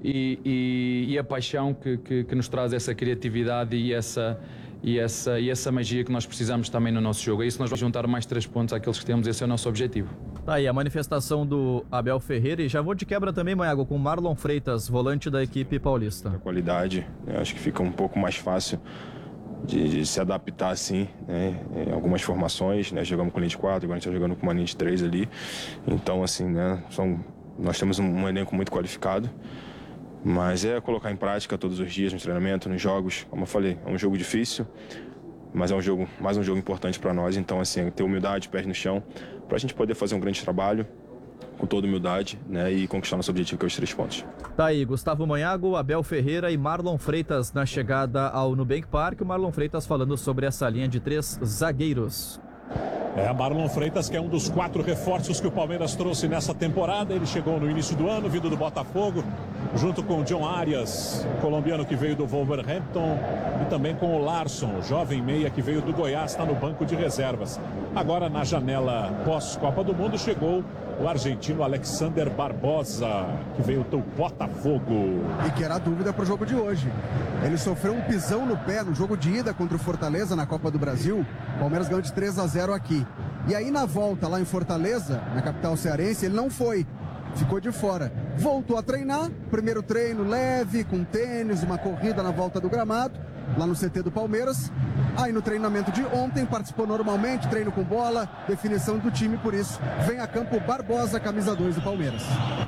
e a paixão que nos traz essa criatividade e essa magia que nós precisamos também no nosso jogo. É isso, nós vamos juntar mais 3 pontos àqueles que temos, esse é o nosso objetivo. Tá aí a manifestação do Abel Ferreira, e já vou de quebra também, Maiago, com Marlon Freitas, volante da equipe paulista. A qualidade, eu acho que fica um pouco mais fácil de se adaptar assim, né, em algumas formações, né, jogamos com linha de 4, agora a gente está jogando com uma linha de 3 ali, então assim, né, nós temos um elenco muito qualificado, mas é colocar em prática todos os dias no treinamento, nos jogos, como eu falei, é um jogo difícil, mas é mais um jogo importante para nós, então assim, ter humildade, pés no chão, para a gente poder fazer um grande trabalho, com toda humildade, né, e conquistar nosso objetivo, que é os 3 pontos. Tá aí, Gustavo Maiago, Abel Ferreira e Marlon Freitas na chegada ao Nubank Park. O Marlon Freitas falando sobre essa linha de 3 zagueiros. Marlon Freitas, que é um dos 4 reforços que o Palmeiras trouxe nessa temporada. Ele chegou no início do ano, vindo do Botafogo, junto com o John Arias, colombiano que veio do Wolverhampton, e também com o Larson, jovem meia que veio do Goiás, está no banco de reservas. Agora, na janela pós-Copa do Mundo, chegou o argentino Alexander Barbosa, que veio do Botafogo. E que era a dúvida para o jogo de hoje. Ele sofreu um pisão no pé no jogo de ida contra o Fortaleza na Copa do Brasil. O Palmeiras ganhou de 3-0 aqui. E aí na volta lá em Fortaleza, na capital cearense, ele não foi. Ficou de fora. Voltou a treinar, primeiro treino leve, com tênis, uma corrida na volta do gramado, lá no CT do Palmeiras. Aí no treinamento de ontem participou normalmente, treino com bola, definição do time, por isso vem a campo Barbosa, camisa 2 do Palmeiras.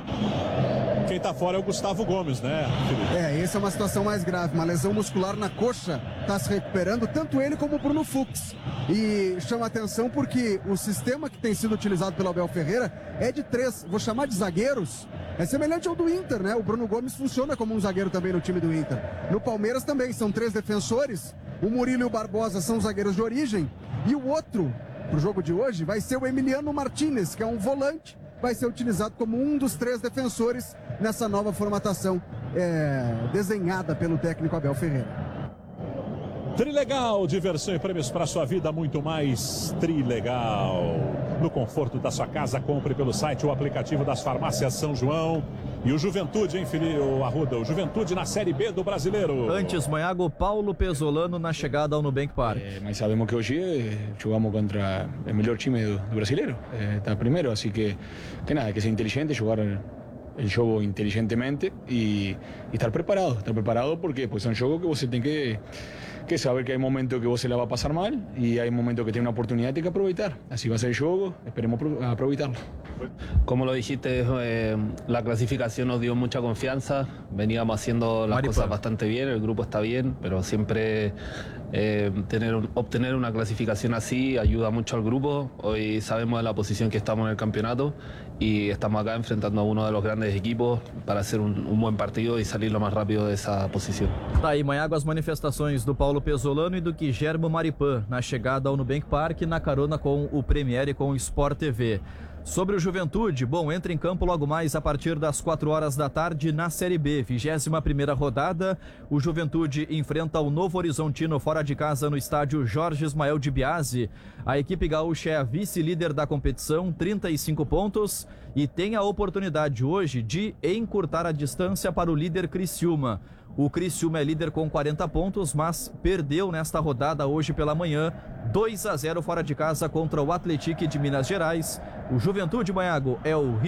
Quem tá fora é o Gustavo Gomes, né, Felipe? Essa é uma situação mais grave, uma lesão muscular na coxa, tá se recuperando, tanto ele como o Bruno Fux. E chama atenção porque o sistema que tem sido utilizado pelo Abel Ferreira é de 3, vou chamar de zagueiros. É semelhante ao do Inter, né? O Bruno Gomes funciona como um zagueiro também no time do Inter. No Palmeiras também, são 3 defensores. O Murilo e o Barbosa são zagueiros de origem. E o outro, pro jogo de hoje, vai ser o Emiliano Martinez, que é um volante. Vai ser utilizado como um dos 3 defensores nessa nova formatação desenhada pelo técnico Abel Ferreira. Trilegal, diversão e prêmios para sua vida, muito mais Trilegal. No conforto da sua casa, compre pelo site ou aplicativo das farmácias São João. E o Juventude, hein, Filipe Arruda? O Juventude na Série B do Brasileiro. Antes, Maiago, Paulo Pesolano na chegada ao Nubank Park. Mas sabemos que hoje jogamos contra o melhor time do Brasileiro. Está primeiro, assim que nada, que ser inteligente, jogar el jogo inteligentemente y estar preparado porque pues é um jogo que você tem que saber que hay momentos que você la va a pasar mal y hay momentos que tiene una oportunidad y tiene que aprovechar. Así va a ser el juego, esperemos aprovecharlo. Como lo dijiste, la clasificación nos dio mucha confianza, veníamos haciendo las cosas bastante bien, el grupo está bien, pero siempre obtener una clasificación así ayuda mucho al grupo. Hoy sabemos de la posición que estamos en el campeonato y estamos acá enfrentando a uno de los grandes equipos para hacer un buen partido y salir lo más rápido de esa posición. Tá aí, Maiago, as manifestações do Paulo Pesolano e do Guilherme Maripan na chegada ao Nubank Park, na carona com o Premier e com o Sport TV. Sobre o Juventude, entra em campo logo mais a partir das 4 horas da tarde na Série B, 21ª rodada. O Juventude enfrenta o Novo Horizontino fora de casa no estádio Jorge Ismael de Biasi. A equipe gaúcha é a vice-líder da competição, 35 pontos, e tem a oportunidade hoje de encurtar a distância para o líder Criciúma. O Criciúma é líder com 40 pontos, mas perdeu nesta rodada hoje pela manhã, 2-0 fora de casa contra o Atlético de Minas Gerais. O Juventude, Maiago, é o